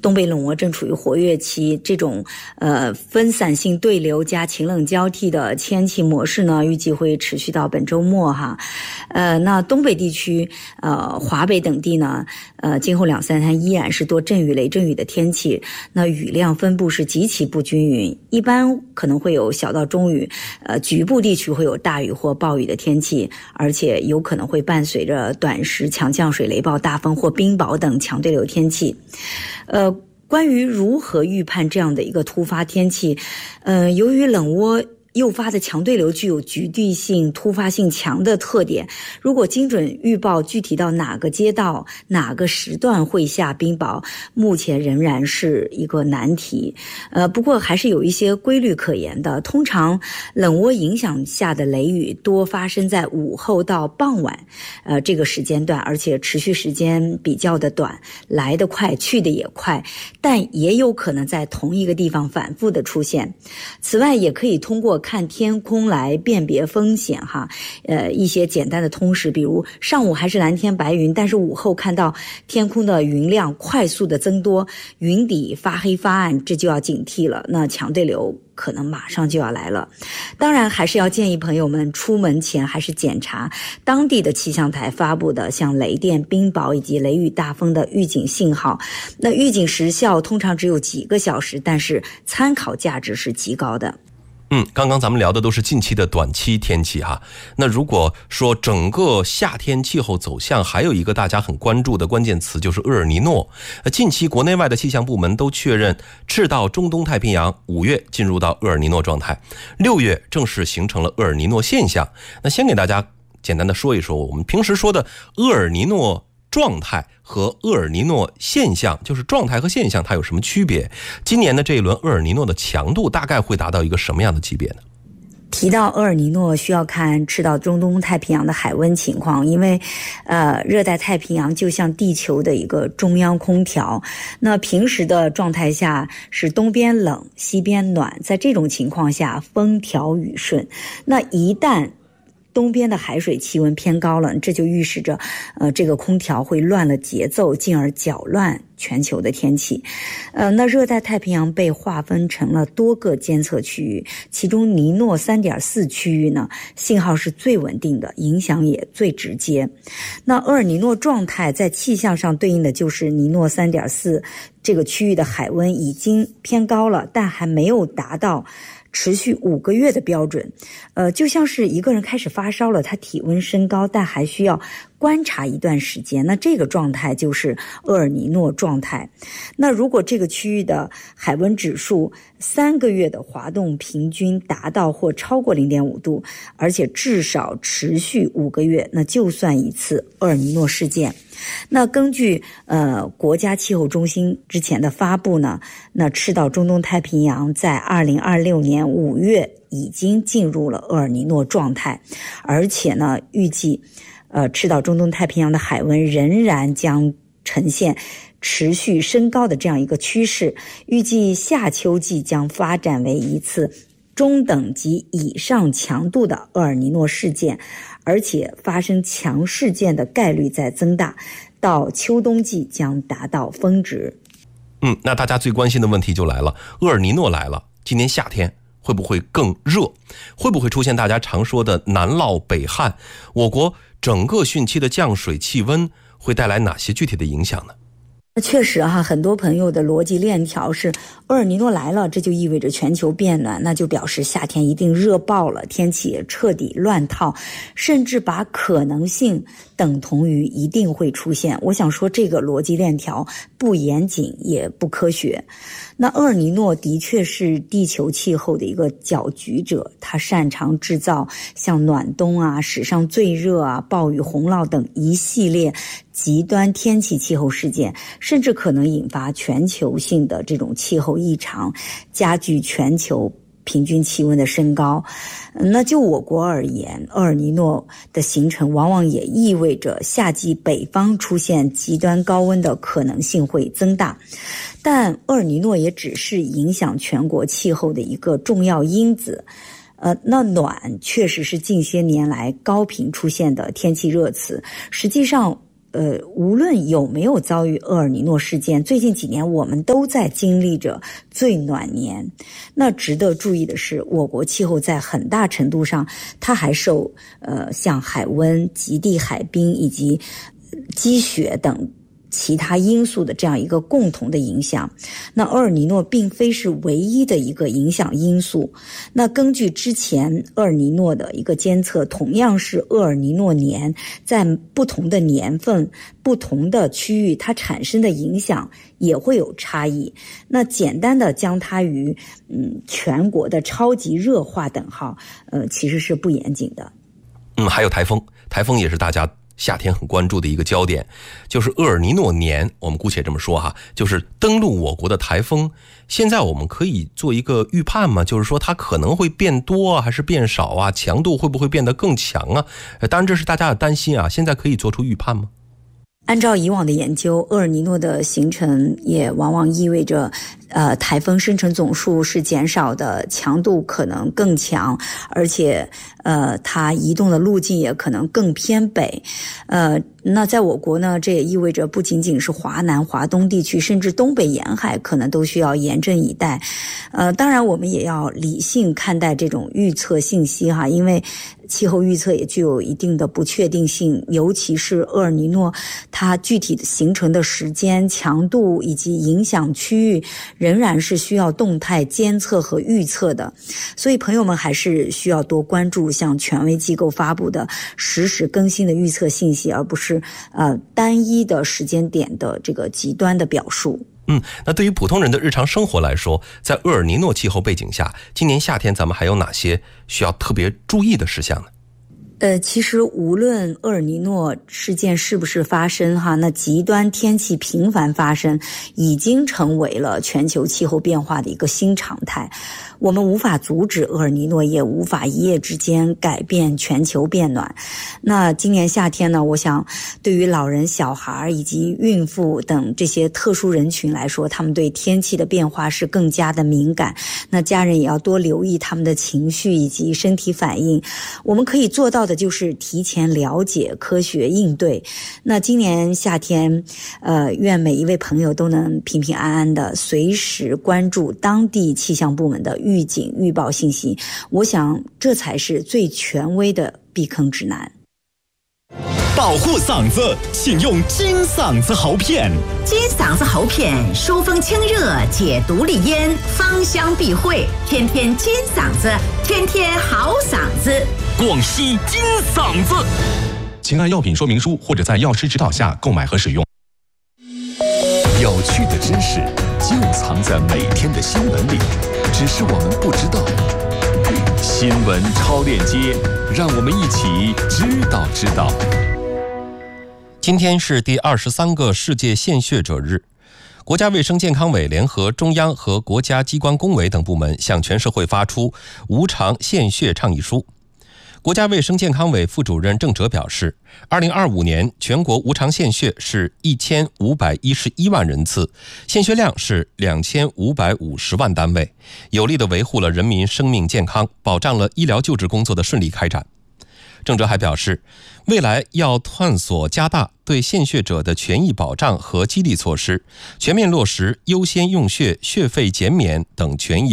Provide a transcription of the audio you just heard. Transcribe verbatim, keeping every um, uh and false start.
东北冷涡正处于活跃期，这种呃分散性对流加晴冷交替的天气模式呢，预计会持续到本周末哈。呃，那东北地区、呃华北等地呢，呃今后两三天依然是多阵雨、雷阵雨的天气，那雨量分布是极其不均匀，一般可能会有小到中雨，呃局部地区会有大雨或暴雨的天气，而且有可能会伴随着短时强降水、雷暴、大风或冰雹等强对流天气。呃，关于如何预判这样的一个突发天气，呃，由于冷涡诱发的强对流具有局地性、突发性强的特点，如果精准预报具体到哪个街道、哪个时段会下冰雹，目前仍然是一个难题。呃，不过还是有一些规律可言的。通常冷涡影响下的雷雨多发生在午后到傍晚，呃，这个时间段，而且持续时间比较的短，来得快，去得也快，但也有可能在同一个地方反复的出现。此外，也可以通过看天空来辨别风险哈，呃，一些简单的通识，比如上午还是蓝天白云，但是午后看到天空的云量快速的增多，云底发黑发暗，这就要警惕了，那强对流可能马上就要来了。当然还是要建议朋友们出门前还是检查当地的气象台发布的像雷电、冰雹以及雷雨大风的预警信号，那预警时效通常只有几个小时，但是参考价值是极高的。 嗯，刚刚咱们聊的都是近期的短期天气哈。那如果说整个夏天气候走向，还有一个大家很关注的关键词就是厄尔尼诺。近期国内外的气象部门都确认，赤道中东太平洋五月进入到厄尔尼诺状态，六月正式形成了厄尔尼诺现象。那先给大家简单的说一说，我们平时说的厄尔尼诺状态和厄尔尼诺现象，就是状态和现象它有什么区别？今年的这一轮厄尔尼诺的强度大概会达到一个什么样的级别呢？ 提到厄尔尼诺，需要看赤道中东太平洋的海温情况，因为呃，热带太平洋就像地球的一个中央空调，那平时的状态下是东边冷西边暖，在这种情况下风调雨顺，那一旦东边的海水气温偏高了，这就预示着呃这个空调会乱了节奏，进而搅乱全球的天气。呃那热带太平洋被划分成了多个监测区域，其中尼诺 三点四 区域呢，信号是最稳定的，影响也最直接。那厄尔尼诺状态在气象上对应的就是尼诺 三点四 这个区域的海温已经偏高了，但还没有达到持续五个月的标准，呃，就像是一个人开始发烧了，他体温升高，但还需要观察一段时间。那这个状态就是厄尔尼诺状态。那如果这个区域的海温指数三个月的滑动平均达到或超过 零点五度，而且至少持续五个月，那就算一次厄尔尼诺事件。那根据呃国家气候中心之前的发布呢，那赤道中东太平洋在二零二六年五月已经进入了厄尔尼诺状态，而且呢预计呃赤道中东太平洋的海温仍然将呈现持续升高的这样一个趋势，预计夏秋季将发展为一次中等级以上强度的厄尔尼诺事件，而且发生强事件的概率在增大，到秋冬季将达到峰值。 嗯，那大家最关心的问题就来了，厄尔尼诺来了，今年夏天会不会更热？会不会出现大家常说的南涝北旱？我国整个汛期的降水气温会带来哪些具体的影响呢？ 确实哈，很多朋友的逻辑链条是厄尔尼诺来了，这就意味着全球变暖，那就表示夏天一定热爆了，天气也彻底乱套，甚至把可能性等同于一定会出现。我想说这个逻辑链条不严谨也不科学。那厄尔尼诺的确是地球气候的一个搅局者，它擅长制造像暖冬啊、史上最热啊、暴雨洪涝等一系列极端天气气候事件，甚至可能引发全球性的这种气候异常，加剧全球平均气温的升高。那就我国而言，厄尔尼诺的形成往往也意味着夏季北方出现极端高温的可能性会增大。但厄尔尼诺也只是影响全国气候的一个重要因子。呃，那暖确实是近些年来高频出现的天气热词。实际上呃，无论有没有遭遇厄尔尼诺事件，最近几年我们都在经历着最暖年。那值得注意的是，我国气候在很大程度上，它还受呃像海温、极地海冰以及积雪等其他因素的这样一个共同的影响。那厄尔尼诺并非是唯一的一个影响因素。那根据之前厄尔尼诺的一个监测，同样是厄尔尼诺年，在不同的年份、不同的区域，它产生的影响也会有差异。那简单的将它与嗯全国的超级热化等号，呃，其实是不严谨的。 嗯，还有台风，台风也是大家夏天很关注的一个焦点，就是厄尔尼诺年，我们姑且这么说哈，就是登陆我国的台风。现在我们可以做一个预判吗？就是说它可能会变多啊，还是变少啊？强度会不会变得更强啊？当然这是大家的担心啊，现在可以做出预判吗？ 按照以往的研究，厄尔尼诺的形成也往往意味着呃，台风生成总数是减少的，强度可能更强，而且呃，它移动的路径也可能更偏北。呃，那在我国呢，这也意味着不仅仅是华南、华东地区，甚至东北沿海可能都需要严阵以待。呃，当然我们也要理性看待这种预测信息哈，因为气候预测也具有一定的不确定性，尤其是厄尔尼诺，它具体的形成的时间、强度以及影响区域，仍然是需要动态监测和预测的。所以朋友们还是需要多关注向权威机构发布的实时更新的预测信息，而不是呃单一的时间点的这个极端的表述。 嗯，那对于普通人的日常生活来说，在厄尔尼诺气候背景下，今年夏天咱们还有哪些需要特别注意的事项呢？ 呃，其实无论厄尔尼诺事件是不是发生哈，那极端天气频繁发生已经成为了全球气候变化的一个新常态。我们无法阻止厄尔尼诺，也无法一夜之间改变全球变暖。那今年夏天呢，我想对于老人、小孩以及孕妇等这些特殊人群来说，他们对天气的变化是更加的敏感。那家人也要多留意他们的情绪以及身体反应。我们可以做到的就是提前了解、科学应对。那今年夏天，呃，愿每一位朋友都能平平安安的，随时关注当地气象部门的预警预报信息。我想这才是最权威的避坑指南。 保护嗓子，请用金嗓子喉片。 金嗓子喉片疏风清热，解毒利咽，芳香避秽，天天金嗓子，天天好嗓子。 广西金嗓子，请按药品说明书或者在药师指导下购买和使用。 有趣的知识就藏在每天的新闻里，只是我们不知道。新闻超链接，让我们一起知道知道。 今天是第二十三个世界献血者日，国家卫生健康委联合中央和国家机关工委等部门向全社会发出无偿献血倡议书。国家卫生健康委副主任郑哲表示，二零二五年全国无偿献血是一千五百一十一万人次，献血量是两千五百五十万单位，有力地维护了人民生命健康，保障了医疗救治工作的顺利开展。郑哲还表示，未来要探索加大对献血者的权益保障和激励措施，全面落实优先用血、血费减免等权益